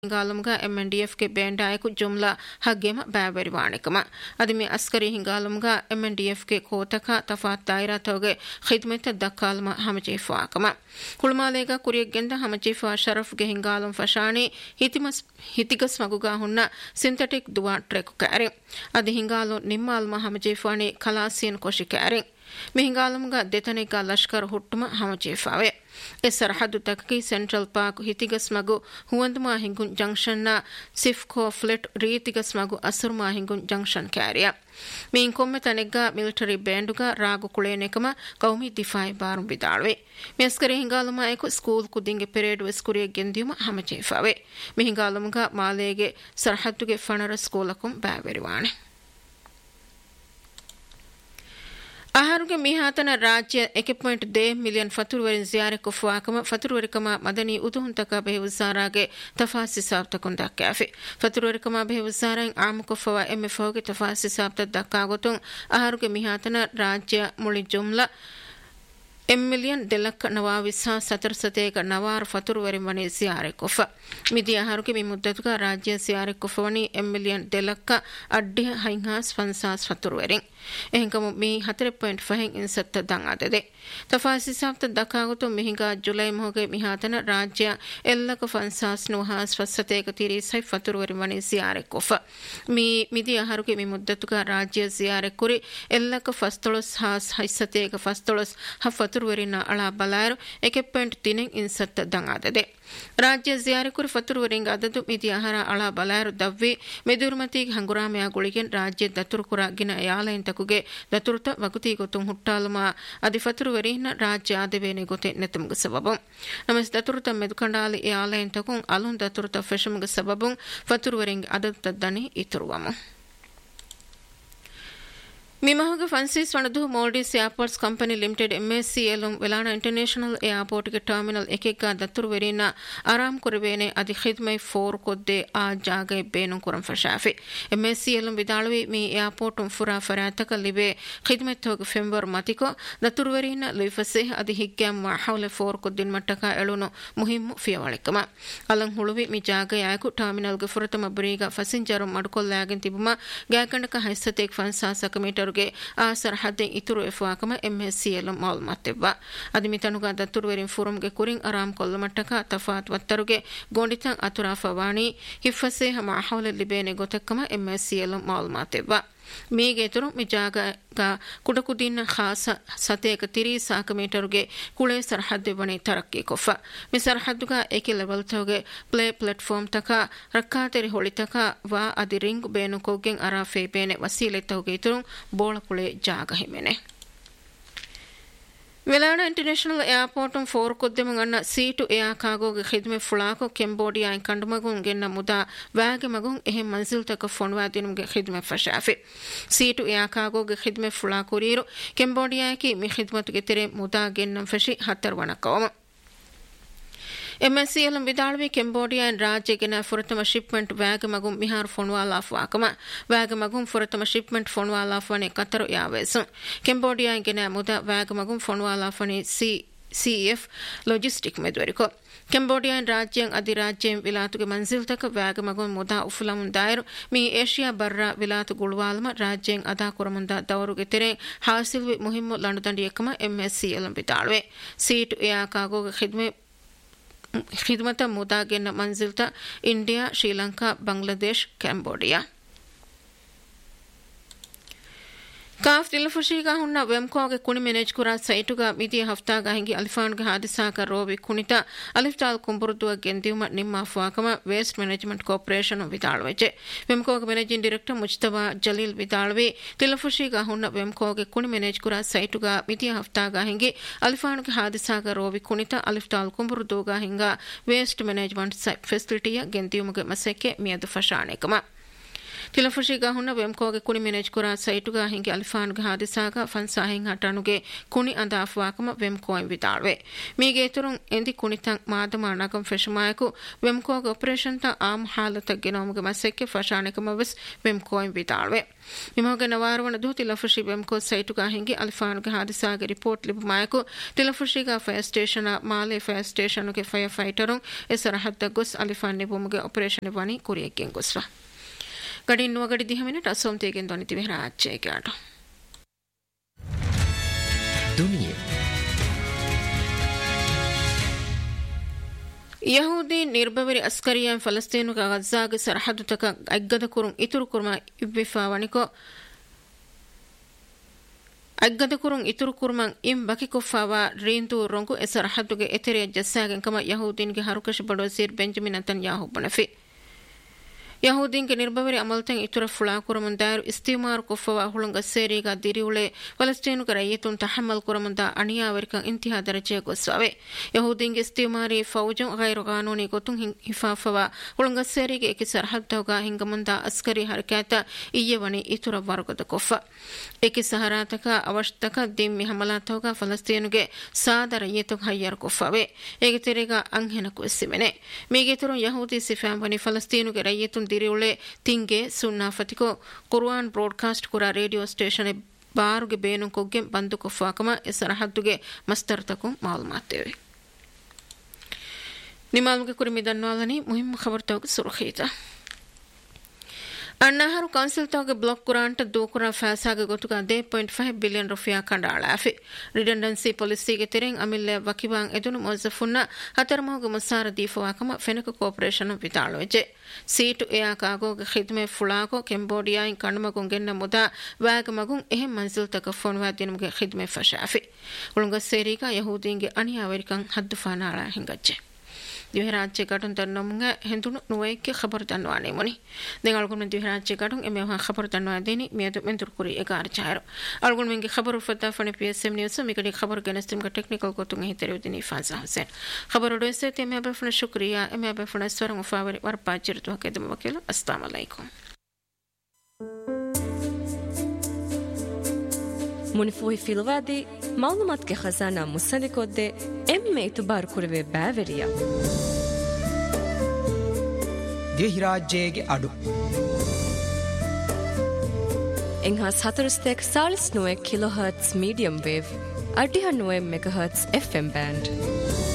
ಹಿಂಗಾಲುಮ್ಗ MNDF ಗೆ ಬೇಂಡಾಯಕು ಜುಮ್ಲಾ ಹಗ್ಗೆಮ ಬಾವರಿವಾಣಿಕಮ ಅದಿಮಿ Askari ಹಿಂಗಾಲುಮ್ಗ MNDF ಗೆ ಕೋತಕ ತಫಾತ್ ದಾಯಿರಾ ತವಗೆ ಖಿದ್ಮತ್ ದಕ್ಕಾಲ್ಮ ಹಮಜೀಫಾಕಮ ಕುಳ್ಮಾಲೇಗ ಕುರಿಯಗೆಂದ ಹಮಜೀಫಾ ಶರಫ್ ಗೆ ಹಿಂಗಾಲುಮ್ ಫಶಾಣಿ ಹಿತಿಗಸ್ ಮಗುಗಾ ಹುನ್ನ ಸಿಂಥೆಟಿಕ್ ದುವಾ ಟ್ರೆಕ್ ಕ್ಯಾರಿ ಅದಿ ಹಿಂಗಾಲು ನಿಮ್ಮಾಲ್ಮ ಹಮಜೀಫಾಣಿ ಖಲಾಸಿಯನ್ Kosi carry ಮಿಹಿಂಗಾಲುಮ್ಗ ದೆತನೆಗ Lashkar ಹುಟ್ಟುಮ ಹಮಜೀಫಾವೆ A ಸರಹದ್ದು ತಕಕಿ central park ಹಿತಿಗಸ್ ಮಗು ಹುವಂದುಮಾ ಹಿಂಗುನ್ ಜಂಕ್ಷನ್ನ ಸಿಫ್ಕೋ ಫ್ಲೆಟ್ ರೀತಿಗಸ್ ಮಗು ಅಸುರ್ಮಾ ಹಿಂಗುನ್ ಜಂಕ್ಷನ್ ಕ್ಯಾರಿಯ ಮೀನ್ ಕೊಮ್ಮೆ ತನೆಗ್ಗ ಮಿಲಿಟರಿ ಬ್ಯಾಂಡುಗ ರಾಗು ಕುಳೇನೆಕಮ ಕೌಮಿ ದಿಫಾಯಿ ಬಾರುಂ ಬಿದಾಳುವೆ ಮೆಸ್ಕರಿ ಹಿಂಗಾಲುಮ ಎಕು ಸ್ಕೂಲ್ ಕುದಿಂಗೆ ಪೆರೇಡ್ ವೆಸ್ಕುರಿಯ ಗೆಂದಿಯುಮ ಹಮಜೀಫಾವೆ ಮಿಹಿಂಗಾಲುಮ್ಗ ಮಾಲೇಗೆ ಸರಹದ್ದುಗೆ ಫಣರ ಸ್ಕೂಲಕುಂ ಬಾವೆರಿವಾಣೆ ಆಹಾರುಗೆ ಮೀಹಾತನ ರಾಜ್ಯ 1.2 ಮಿಲಿಯನ್ ಫತುರುವರಿನ್ ಜಿಯಾರೆ ಕುಫ್ವಾಕಮ ಫತುರುವರಿಕಮ ಮದನಿ ಉದುಹುಂತಕ ಬೆಹುಸಾರಾಗೆ ತಫಾಸಿ ಸಾಬ್ತಕುಂ ದಕ್ಕಾಫೆ ಫತುರುವರಿಕಮ ಬೆಹುಸಾರಾನ್ ಆಮ ಕುಫ್ವಾ MFOಗೆ ತಫಾಸಿ ಸಾಬ್ತ ದಕ್ಕಾಗೊತುಂ ಆಹಾರುಗೆ ಮೀಹಾತನ ರಾಜ್ಯ ಮುಳಿ ಜುಮ್ಲಾ ಮಿಲಿಯನ್ ಡೆಲಕ್ ನವಾವಿಸ್ಹಾ ಸತರ್ಸತೇಗ ನವಾರ್ ಫತುರುವರಿನ್ ವನಿ ಜಿಯಾರೆ ಕುಫ ಮಿದಿ ಆಹಾರುಗೆ ಮಿ ಮುದ್ದತುಗ ರಾಜ್ಯ ಜಿಯಾರೆ ಕುಫವನಿ ಮಿಲಿಯನ್ ಡೆಲಕ್ಕ ಅಡ್ಡಿ ಹೈಂಹಾಸ್ ಫನ್ಸಾಸ್ ಫತುರುವರಿನ್ ehingam mi 4.5 insat dangade tafasi sabta dakagutu mihinga julai moge mihatana rajya ellaka fansas nuhas fassateka tiri sai faturwari wani ziyare kofa mi midi aharuge mi muddatuga rajya ziyare kuri ellaka fastolos has haisateka fastolos ha faturwari na ala balaru 1.3 insat dangade ರಾಜ್ಯ ಜಿಯಾರಿಕುರಿ ಫತುರುವರಿಂಗ ಅದದು ಮಿತಿ ಆಹಾರ ಅಳ ಬಲಾಯರು ದವ್ವಿ ಮೆದುರ್ಮತಿಗೆ ಹಂಗುರಾಮೆಯ ಗುಳಿಗೆನ್ ರಾಜ್ಯ ದತುರುಕುರ ಗಿನ ಯಾಲೈನ್ ತಕುಗೆ ದತುರುತ ವಗುತಿ ಗೊತ್ತುಂ ಹುಟ್ಟಾಲುಮ ಅದಿ ಫತುರುವರಿನ ರಾಜ್ಯ ಆದವೇನೆ ಗೊತ್ತೆ ನೆತುಮ್ಗ ಸಬಬಂ ನಮಸ್ ದತುರುತ ಮೆದುಕಂಡಾಲಿ ಯಾಲೈನ್ ತಕುಂ ಅಲುನ್ ದತುರುತ ಫೆಶಮ್ಗ ಸಬಬಂ ಫತುರುವರಿಂಗ ಅದದು ದನಿ ಇತುರುವಮ मिमहगे फंसीस वणदु मोल्डीस airports company limited MSCL वेलाना international airport के टर्मिनल एक दत्तुरवेरिना आराम कुरवेने अधि खिदमई 4 कोद्दे आ जागे बेनु कुरम फशाफे MSCL विदाळवे मी एयरपोर्ट फुरा फरातक लिबे खिदमत होग फेंबर मतिको दत्तुरवेरिना लिफसे अधि हिग्गम हवले 4 कोद्दिन मट्टಕ ಎಳುನು ಮುಹಿಮ್ ಫಿಯವಳಿಕಮ ಅಲಂ ಹುಳುವಿ ಮಿ ಜಾಗ ಯಾಕು ಟರ್ಮಿನಲ್ ಗೆ ಫುರತಮ ಬರಿಗ ಫಸಿಂಜರ್ ಮಡ್ಕೊಲ್ಲಾಗಿನ್ ತಿಬುಮ ಗ್ಯಾಕಂಡಕ ಹೈಸತೆಕ್ ಫನ್ಸಾಸಕ ಮೀಟರ್ ಆ ಸರಹದ್ದೆ ಇತುರು ಎಫ್ವಾಕಮ MSCL ಮಾಲ್ಮತ್ತೆವ್ವ ಅದಿಮಿತನುಗ ದತ್ತುರುವೆರಿನ್ ಫುರಂಗೆ ಕುರಿನ್ ಆರಾಮ್ ಕೊಲ್ಲಮಟ್ಟಕ ತಫಾತ್ ವತ್ತರುಗೆ ಗೋಂಡಿತಂ ಅತುರಾಫವಾಣಿ ಹಿಫಸೆ ಹಮ ಹೌಲ ಲಿಬೇನೆ ಗೊತಕ್ಕಮ MSCL ಮಾಲ್ಮತ್ತೆವ್ವ ಮೀಗೆ ತುರು ಮಿಜಾಗ ಕುಡಕುದಿನ ಖಾಸ ಸತೇಕ 30 ಮೀಟರ್ಗೆ ಕುಳೆ ಸರಹದ್ದು ಬಣಿ ತರಕ್ಕಿ ಕೊಫ ಮಿ ಸರಹದ್ದುಗ ಏಕೆ ಲೆವೆಲ್ ತೋಗೆ ಪ್ಲೇ ಪ್ಲಾಟ್ಫಾರ್ಮ್ ತಕ ರಕ್ಕಾತೆರಿ ಹೊಳಿತಕ ವಾ ಅದಿ ರಿಂಗ್ ಬೇನು ಕೊಗ್ಗೆನ್ ಅರಾಫೆ ಬೇನೆ ವಸೀಲೆ ತೋಗೆ ತುರು ಬೋಳ ಕುಳೆ ಜಾಗ ಹಿಮೆನೆ वेलाना इंटरनेशनल एयरपोर्ट 4 कोद्देमं अन्न सी to air cargo gay खिदमे फुलाको Cambodia इन कंडमगुं गेन्न मुदा वागे मगुं एहे मंजिल तक फोनवा दिनुं गे खिदमे फशाफे सी to air cargo gay खिदमे फुलाको रीरो Cambodia की मि खिदमत गे तेरे मुदा गेन्न फशी हतर वणकवम MSCL ವಿದಾಳ್ವಿ ಕೆಂಬೋಡಿಯಾ ರಾಜ್ಯಗೆನ ಫುರತಮ ಶಿಪ್ಮೆಂಟ್ ವ್ಯಾಗ ಮಗುಂ ಮಿಹಾರ್ ಫೋನ್ವಾಲಾಫ್ ವಾಕಮ ವ್ಯಾಗ ಮಗುಂ ಫುರತಮ ಶಿಪ್ಮೆಂಟ್ ಫೋನ್ವಾಲಾಫ್ ವನೆ ಕತರು ಯಾವೆಸು ಕೆಂಬೋಡಿಯಾ ಗೆನ ಮುದ ವ್ಯಾಗ ಮಗುಂ ಫೋನ್ವಾಲಾಫ್ ವನೆ CEF ಲೊಜಿಸ್ಟಿಕ್ ಮೆದ್ವರಿಕೋ ಕೆಂಬೋಡಿಯಾ ರಾಜ್ಯಂ ಅಧಿರಾಜ್ಯಂ ವಿಲಾತುಗೆ ಮಂಜಿಲ್ ತಕ ವ್ಯಾಗ ಮಗುಂ ಮುದ ಉಫುಲಂ ದಾಯರು ಮಿ ಏಷ್ಯಾ ಬರ್ರ ವಿಲಾತು ಗುಳ್ವಾಲ್ಮ ರಾಜ್ಯಂ ಅದಾ ಕುರಮುಂದ ದವರುಗೆ ತೆರೆ ಹಾಸಿಲ್ವಿ ಮುಹಿಮ್ಮು ಲಂಡದಂಡಿಯಕಮ MSCL ವಿದಾಳ್ವೆ ಸೀಟ್ ಯಾ ಕಾಗೋಗೆ ಖಿದ್ಮೆ खिदमत मुदा gain मंजिलता India Sri Lanka Bangladesh Cambodia काफ दिलफुशीगा हुन्ना वेमकोगे कुणि मैनेज कुरा सैटुगा मिदी हफ्तागा हिंगी अलिफान्गे हादिसाका रोवी कुणिता अलिफ्ताल कुंबुरुदुवा गेंदियुम निम्मा फवाकम waste management corporation विदाळवेचे वेमकोगे managing director Mujtaba जलील विदाळवे दिलफुशीगा हुन्ना वेमकोगे कुणि मैनेज कुरा सैटुगा मिदी हफ्तागा हिंगी अलिफान्गे हादिसाका रोवी कुणिता अलिफ्ताल कुंबुरुदुगा हिंगा वेस्ट मैनेजमेंट फैसिलिटीया गेंदियुमगे मसेके मियद फशानेकम ತಿಲಫುಶಿಗ ಹುನ್ನ ವೆಮ್ಕೋಗೆ ಕುಣಿ ಮ್ಯಾನೇಜ್ ಕುರಾ ಸೈಟುಗ ಹಿಂಗೆ ಅಲಿಫಾನ್ಗೆ ಹಾದಿಸಾಗ ಫನ್ಸಾಹಿಂ ಹಟನುಗೆ ಕುಣಿ ಅಂದಾಫುವಾಕಮ ವೆಮ್ಕೋಯಂ ವಿತಾಳ್ವೆ ಮೀಗೆ ಎತುರುಂ ಎಂದಿ ಕುಣಿತಂ ಮಾದಮ ನಗಂ ಫೆಶಮಾಯಕು ವೆಮ್ಕೋಗೆ ಆಪರೇಷನ್ ತ ಆಮ್ ಹಾಲತಗ್ಗೆ ನಮಗೆ ಮಸೆಕ್ಕೆ ಫಶಾನೆಕಮ ವೆಸ್ ವೆಮ್ಕೋಯಂ ವಿತಾಳ್ವೆ ನಿಮಗೆ ನವಾರವಣ ದು ತಿಲಫುಶಿ ವೆಮ್ಕೋ ಸೈಟುಗ ಹಿಂಗೆ ಅಲಿಫಾನ್ಗೆ ಹಾದಿಸಾಗ ರಿಪೋರ್ಟ್ ಲಿಬಮಾಯಕು ತಿಲಫುಶಿಗ ಫೈರ್ ಸ್ಟೇಷನ್ ಮಾಲೆ ಫೈರ್ ಸ್ಟೇಷನ್ಗೆ ಫೈರ್ ಫೈಟರುಂ ಎಸರ ಹದ್ದ ಗೊಸ್ ಅಲಿಫಾನ್ ನಿಬುಮಗೆ ಆಪರೇಷನ್ ವನಿ ಕುರಿಯಕ್ಕೆ ಗೊಸ್ವಾ ಗಡಿ ನುವಗಡಿ ದಿಹಮಿನಟ್ ಅಸೋಂತೆಗೆ ದೊನಿತಿ ವಿಹರಾಜ್ಯ ಕ್ಯಾಟೋ ದುನಿಯಾ ಯಹೂದಿ ನಿರ್ಭವರಿ ಅಸ್ಕರಿಯಂ ಫಲಸ್ತೀನು ಗಜ್ಜಾಗೆ ಸರಹದ್ದು ತಕ ಅಗ್ಗದ ಕುರುಂ ಇತುರು ಕುರ್ಮ ಇಬ್ಬಿಫಾವಣಿಕೋ ಅಗ್ಗದ ಕುರುಂ ಇತುರು ಕುರ್ಮಂ ಇಂ ಬಕಿಕೊಫಾವ ರೀಂತು ರೊಂಗು ಎ ಸರಹದ್ದುಗೆ ಎತೆರೆಯ ಜಸ್ಸಾಗೆಂ ಕಮ ಯಹೂದಿನ್ಗೆ ಹರುಕಶ ಬಡೋಸೀರ್ ಬೆಂಜಮಿನ್ ನತನ್ಯಾಹು ಬನಫಿ ಯಹೂದಿನ್ಗೆ ನಿರ್ಭವರಿ ಅಮಲ್ತಂ ಇತುರ ಫುಳಾ ಕುರಮನ್ ದಾರು ಇಸ್ತಿಮಾರ್ ಕೊಫವ ಹುಳುಂಗ ಸೇರಿಗ ದಿರಿಯುಳೆ ಫಲಸ್ತೀನುಗ ರೈಯತುನ್ ತಹಮ್ಮಲ್ ಕುರಮಂದ ಅಣಿಯಾವರಿಕಂ ಇಂತಿಹಾ ದರಜೆ ಗೊಸ್ವಾವೆ ಯಹೂದಿನ್ಗೆ ಇಸ್ತಿಮಾರಿ ಫೌಜಂ ಗೈರು ಕಾನೂನಿ ಗೊತುಂ ಹಿಫಾಫವ ಹುಳುಂಗ ಸೇರಿಗೆ ಏಕಿ ಸರ್ಹದ್ದೌಗ ಹಿಂಗಮಂದ ಅಸ್ಕರಿ ಹರಕಾತ ಇಯ್ಯವನಿ ಇತುರ ವರ್ಗದ ಕೊಫ ಏಕಿ ಸಹರಾತಕ ಅವಶ್ತಕ ದಿಮ್ಮಿ ಹಮಲಾತೌಗ ಫಲಸ್ತೀನುಗೆ ಸಾದರ ಯೇತುಗ ಹಯ್ಯರ್ ಕೊಫವೆ ಏಗೆ ತೆರೆಗ ಅಂಹೆನಕು ಎಸ್ಸಿಮೆನೆ ಮೀಗೆ ತುರು ಯಹೂದಿ ಸಿಫಾಂಬನಿ ಫಲಸ್ತೀನುಗೆ ರೈಯತುನ್ ದಿರಿಯುಳೆ ತಿಂಗೆ ಸುನ್ನಾ ಫತಿಕೋ ಕುರ್ಆನ್ ಬ್ರಾಡ್ಕಾಸ್ಟ್ ಕುರಾ ರೇಡಿಯೋ ಸ್ಟೇಷನ್ ಬಾರುಗೆ ಬೇನು ಕೊಗ್ಗೆ ಬಂದು ಕೊಫಾಕಮ ಎಸರಹದ್ದುಗೆ ಮಸ್ತರ್ತಕು ಮಾಲೂಮಾತೇವೆ ನಿಮಾಲ್ಗೆ ಕುರಿಮಿದನ್ವಾಲನಿ ಮುಹಿಮ್ ಖಬರ್ ತವಗ ಸುರ್ಖೀತ ಅಣ್ಣಾಹಾರು ಕೌನ್ಸಿಲ್ ತವಗೆ ಬ್ಲಾಕ್ ಕುರಾಂಟ ದೂಕುರ ಫಾಸಾಗೆ ಗೊತ್ತುಗ 1.5 ಬಿಲಿಯನ್ ರೂಪಾಯಿ ಕಂಡಾಳಾಫಿ ರಿಡಂಡೆನ್ಸಿ ಪಾಲಿಸಿಗೆ ತೆರೆಂಗ್ ಅಮಿಲ್ಲೆ ವಕಿವಾಂಗ್ ಎದುನು ಮೊಜಫುನ್ನ ಹತರ್ಮೋಗ ಮುಸಾರ ದೀಫವಾಕಮ ಫೆನಕ ಕೋಪರೇಷನ್ ವಿತಾಳುವೆಜೆ ಸೀಟು ಎಯಾಕಾಗೋಗೆ ಖಿದ್ಮೆ ಫುಳಾಗೋ ಕೆಂಬೋಡಿಯಾ ಇನ್ ಕಣ್ಮಗುಂ ಗೆನ್ನ ಮುದಾ ವ್ಯಾಗಮಗುಂ ಎಹೆಂ ಮಂಜಿಲ್ ತಕ ಫೋನ್ವಾ ದಿನಮಗೆ ಖಿದ್ಮೆ ಫಶಾಫಿ ಉಳುಂಗ ಸೇರಿಗ ಯಹೂದೀಂಗೆ ಅಣಿಯಾವರಿಕಂ ಹದ್ದುಫಾನಾಳ ಹಿಂಗಜ್ಜೆ द्विहराज्य गठन तन्नमुंगा हेंदुनु नुवे के खबर तन्वाने मुनी देगालगुन में द्विहराज्य गठन एमे वहां खबर तन्वा देनी मेद मेंदुरकुरी 11 चारो अलगुन में खबर फता फने पीएसएम न्यूज़ में कड़ी खबर गनस्टिम का टेक्निकल को तुंगे तेरे दिनी फाजा हुसैन खबर ओडसे ते में बफने शुक्रिया एमे बफने स्वरंग मुफावर वर पाचिर तो के दम वकील अस्सलाम वालेकुम मुनिफोही फिलवादी मालूमात के खजाना मुसलिकोदे एम्मे इतबार कुरवे Bawaria द्विहराज्यगे अडु एंहा सातरस्तेक 49 kilohertz medium wave 809 megahertz FM band